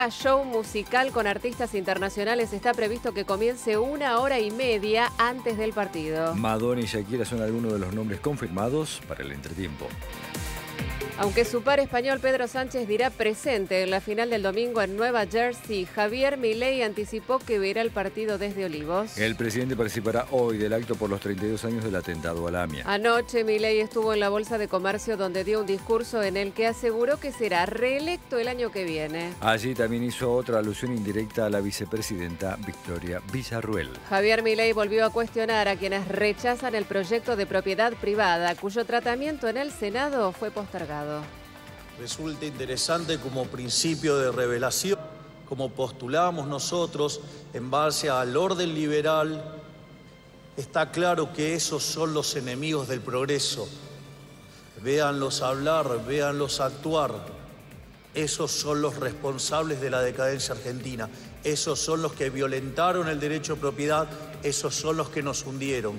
Show musical con artistas internacionales está previsto que comience 1 hora y media antes del partido. Madonna y Shakira son algunos de los nombres confirmados para el entretiempo. Aunque su par español Pedro Sánchez dirá presente en la final del domingo en Nueva Jersey, Javier Milei anticipó que verá el partido desde Olivos. El presidente participará hoy del acto por los 32 años del atentado a la AMIA. Anoche Milei estuvo en la Bolsa de Comercio donde dio un discurso en el que aseguró que será reelecto el año que viene. Allí también hizo otra alusión indirecta a la vicepresidenta Victoria Villarruel. Javier Milei volvió a cuestionar a quienes rechazan el proyecto de propiedad privada, cuyo tratamiento en el Senado fue postergado. Resulta interesante como principio de revelación, como postulábamos nosotros en base al orden liberal. Está claro que esos son los enemigos del progreso. Véanlos hablar, véanlos actuar. Esos son los responsables de la decadencia argentina. Esos son los que violentaron el derecho a propiedad. Esos son los que nos hundieron.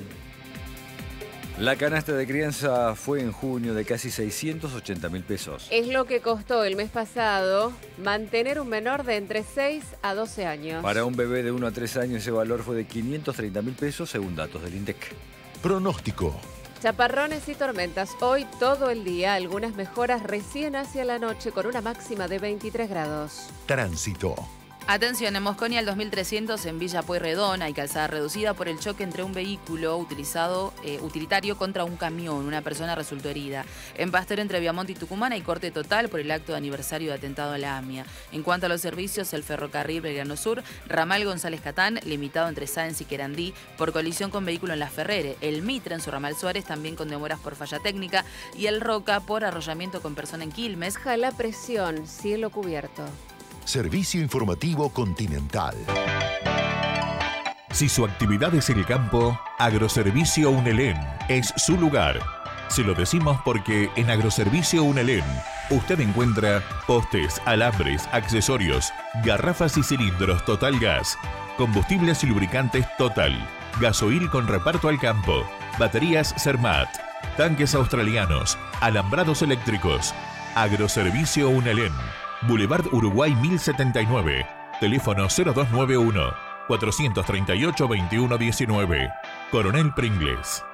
La canasta de crianza fue en junio de casi 680.000 pesos. Es lo que costó el mes pasado mantener un menor de entre 6 a 12 años. Para un bebé de 1 a 3 años ese valor fue de 530.000 pesos según datos del INDEC. Pronóstico. Chaparrones y tormentas hoy todo el día, algunas mejoras recién hacia la noche con una máxima de 23 grados. Tránsito. Atención, en Mosconi al 2300 en Villa Pueyrredón hay calzada reducida por el choque entre un vehículo utilitario contra un camión. Una persona resultó herida. En Pasteur entre Viamonte y Tucumán hay corte total por el acto de aniversario de atentado a la AMIA. En cuanto a los servicios, el ferrocarril Belgrano Sur, ramal González Catán, limitado entre Sáenz y Querandí por colisión con vehículo en La Ferrere. El Mitre en su ramal Suárez también con demoras por falla técnica y el Roca por arrollamiento con persona en Quilmes. Baja la presión, cielo cubierto. Servicio Informativo Continental. Si su actividad es el campo, Agroservicio Unelén es su lugar. Se lo decimos porque en Agroservicio Unelén usted encuentra postes, alambres, accesorios, garrafas y cilindros Total Gas, combustibles y lubricantes Total, gasoil con reparto al campo, baterías Cermat, tanques australianos, alambrados eléctricos. Agroservicio Unelén. Boulevard Uruguay 1079, teléfono 0291 438 2119, Coronel Pringles.